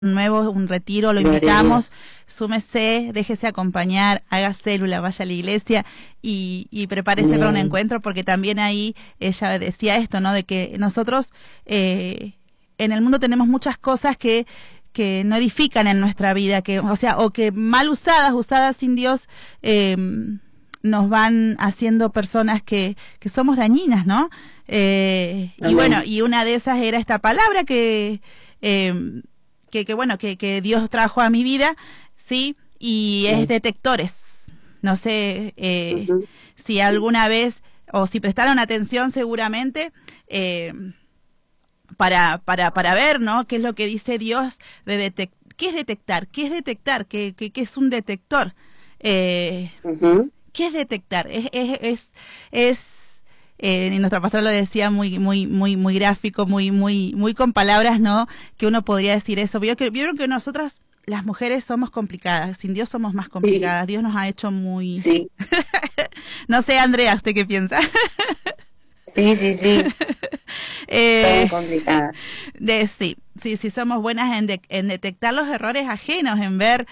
nuevo, un retiro, lo invitamos, súmese, déjese acompañar, haga célula, vaya a la iglesia y prepárese para un encuentro, porque también ahí ella decía esto, ¿no? De que nosotros en el mundo tenemos muchas cosas que no edifican en nuestra vida, o que mal usadas sin Dios, nos van haciendo personas que somos dañinas, ¿no? Y bueno, y una de esas era esta palabra que Dios trajo a mi vida, ¿sí? Y es detectores. No sé si alguna vez, o si prestaron atención seguramente, para ver, ¿no? ¿Qué es lo que dice Dios ¿qué es detectar? ¿Qué es detectar? ¿Qué es un detector? ¿Qué es detectar? Y nuestra pastora lo decía muy gráfico, muy con palabras, ¿no? Que uno podría decir eso. Vieron que nosotras, las mujeres, somos complicadas. Sin Dios somos más complicadas. Dios nos ha hecho muy... Sí. No sé, Andrea, ¿usted qué piensa? Sí. Somos complicadas. Sí, somos buenas en detectar los errores ajenos, en ver,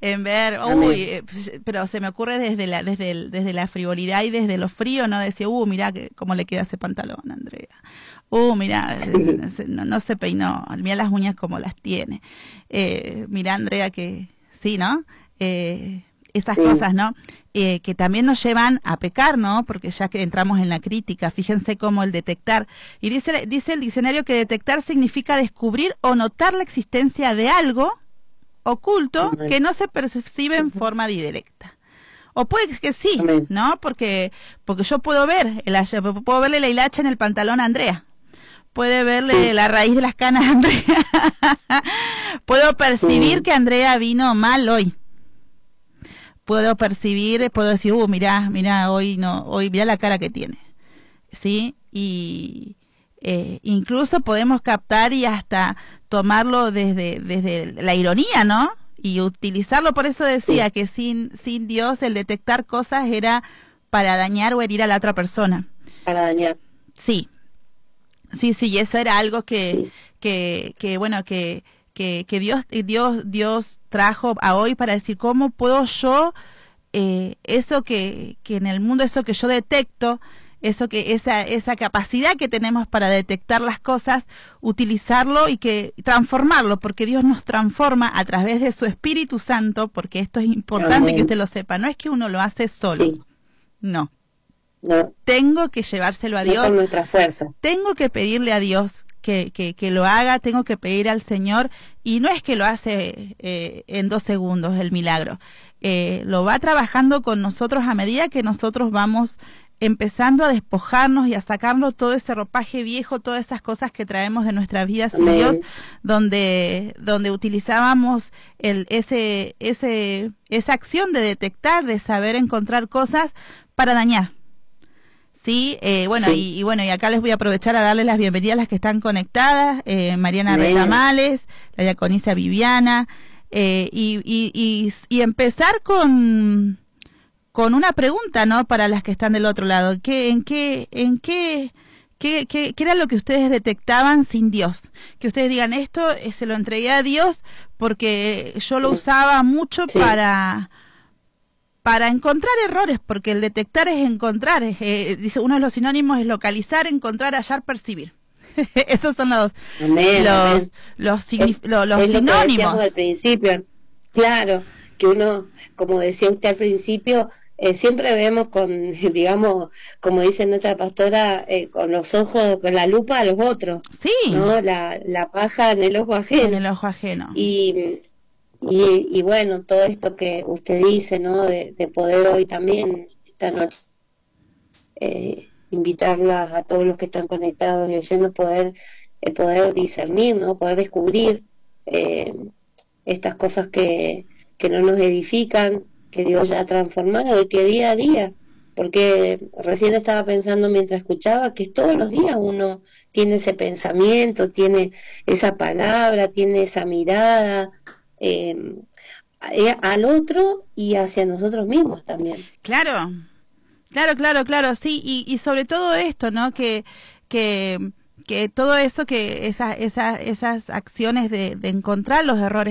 pero se me ocurre desde la frivolidad y desde lo frío, ¿no? Decía, mirá cómo le queda ese pantalón, Andrea. Mirá, no se peinó, mirá las uñas como las tiene. Mirá, Andrea, que sí, ¿no? Esas cosas, ¿no? Que también nos llevan a pecar, ¿no? Porque ya que entramos en la crítica, fíjense cómo el detectar. Y dice el diccionario que detectar significa descubrir o notar la existencia de algo oculto que no se percibe en forma directa. O puede que sí, ¿no? Porque yo puedo verle la hilacha en el pantalón a Andrea. Puede verle la raíz de las canas a Andrea. Puedo percibir que Andrea vino mal hoy. Puedo decir, mirá, hoy mirá la cara que tiene, ¿sí? Y incluso podemos captar y hasta tomarlo desde la ironía, ¿no? Y utilizarlo, por eso decía que sin Dios el detectar cosas era para dañar o herir a la otra persona. Para dañar. Sí, y eso era algo que Dios trajo a hoy para decir, ¿cómo puedo yo, eso que en el mundo, eso que yo detecto, esa capacidad que tenemos para detectar las cosas, utilizarlo y transformarlo, porque Dios nos transforma a través de su Espíritu Santo, porque esto es importante que usted lo sepa, no es que uno lo hace solo, no. Tengo que llevárselo a Dios. No con nuestra fuerza. Tengo que pedirle a Dios que lo haga, tengo que pedir al Señor, y no es que lo hace en 2 segundos el milagro, lo va trabajando con nosotros a medida que nosotros vamos empezando a despojarnos y a sacarnos todo ese ropaje viejo, todas esas cosas que traemos de nuestra vida sin Dios, donde utilizábamos esa acción de detectar, de saber encontrar cosas para dañar. Sí, y acá les voy a aprovechar a darles las bienvenidas a las que están conectadas, Mariana Retamales, la diaconisa Viviana, y empezar con una pregunta, ¿no? Para las que están del otro lado, ¿qué era lo que ustedes detectaban sin Dios? Que ustedes digan, esto se lo entregué a Dios porque yo lo usaba mucho para encontrar errores, porque el detectar es encontrar, dice uno de los sinónimos es localizar, encontrar, hallar, percibir. Esos son los sinónimos. Al principio, claro, que uno, como decía usted al principio, siempre vemos con, digamos, como dice nuestra pastora, con los ojos, con la lupa a los otros, ¿no? La paja en el ojo ajeno. En el ojo ajeno. Y bueno, todo esto que usted dice, ¿no? De poder hoy también, esta noche, invitarlas a todos los que están conectados y oyendo, poder discernir, ¿no? Poder descubrir estas cosas que no nos edifican, que Dios ya ha transformado y que día a día, porque recién estaba pensando mientras escuchaba que todos los días uno tiene ese pensamiento, tiene esa palabra, tiene esa mirada, al otro y hacia nosotros mismos también. Claro, sí, y sobre todo esto, ¿no? Que que todo eso, que esas acciones de encontrar los errores